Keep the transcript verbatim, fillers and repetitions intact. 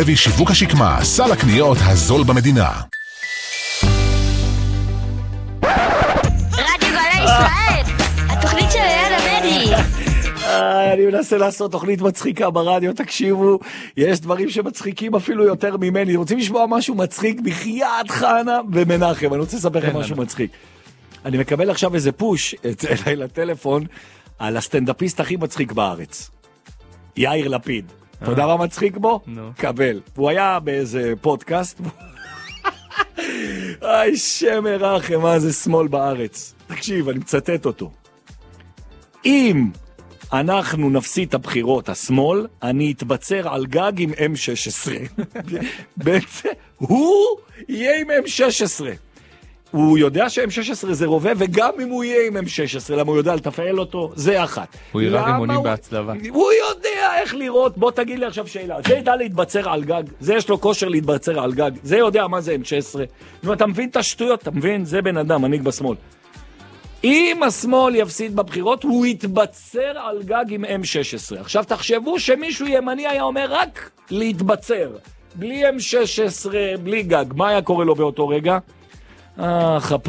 הביא שיווק השקמה, סל הקניות הזול במדינה. רדיו גלי ישראל, התוכנית של אייל עמדי. אני מנסה לעשות תוכנית מצחיקה ברדיו, תקשיבו, יש דברים שמצחיקים אפילו יותר ממני. רוצים לשמוע משהו מצחיק? בחייאת חנה ומנחם, אני רוצה לספר לכם משהו מצחיק. אני מקבל עכשיו איזה פוש אליי לטלפון על הסטנדאפיסט הכי מצחיק בארץ, יאיר לפיד. אתה יודע מה מצחיק בו? קבל. הוא היה באיזה פודקאסט. איי, שם מרחם, מה זה שמאל בארץ. תקשיב, אני מצטט אותו. אם אנחנו נפסיד את הבחירות השמאל, אני אתבצר על גג עם אם שש עשרה. הוא יהיה עם אם שש עשרה. הוא יודע ש-אם שש עשרה זה רובה, וגם אם הוא יהיה עם אם שש עשרה, למה הוא יודע לתפעל אותו, זה אחת. הוא יראה רימונים הוא... בהצלבה. הוא יודע איך לראות, בוא תגיד לי עכשיו שאלה, זה ידע להתבצר על גג, זה יש לו כושר להתבצר על גג, זה יודע מה זה אם שש עשרה. נו, אתה מבין את השטויות, אתה מבין? זה בן אדם, מנהיג בשמאל. אם השמאל יפסיד בבחירות, הוא יתבצר על גג עם אם שש עשרה. עכשיו תחשבו שמישהו ימני היה אומר רק להתבצר, בלי אם שש עשרה, בלי גג. מה היה קורה לו באותו רגע? אה,